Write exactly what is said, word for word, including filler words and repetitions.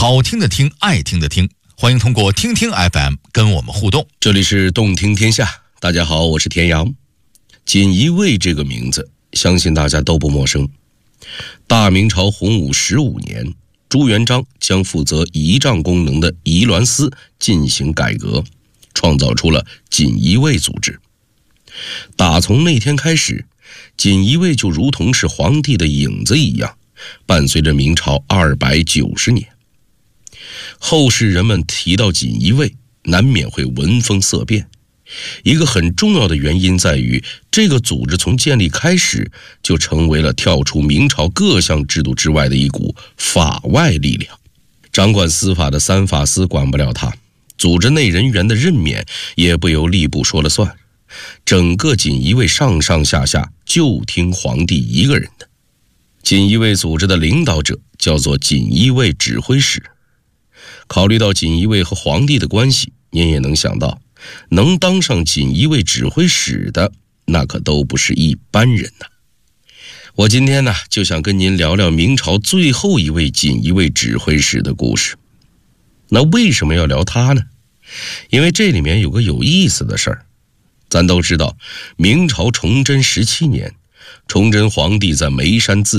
好听的听，爱听的听，欢迎通过听听 F M 跟我们互动。 这里是动听天下，大家好，我是田阳。锦衣卫这个名字相信大家都不陌生。大明朝洪武十五年，朱元璋将负责仪仗功能的仪銮司进行改革，创造出了锦衣卫组织。打从那天开始，锦衣卫就如同是皇帝的影子一样，伴随着明朝二百九十年。后世人们提到锦衣卫，难免会闻风色变。一个很重要的原因在于，这个组织从建立开始就成为了跳出明朝各项制度之外的一股法外力量。掌管司法的三法司管不了它，组织内人员的任免也不由吏部说了算，整个锦衣卫上上下下就听皇帝一个人的。锦衣卫组织的领导者叫做锦衣卫指挥使。考虑到锦衣卫和皇帝的关系，您也能想到，能当上锦衣卫指挥使的，那可都不是一般人呐。我今天呢，就想跟您聊聊明朝最后一位锦衣卫指挥使的故事。那为什么要聊他呢？因为这里面有个有意思的事儿。咱都知道，明朝崇祯十七年，崇祯皇帝在眉山自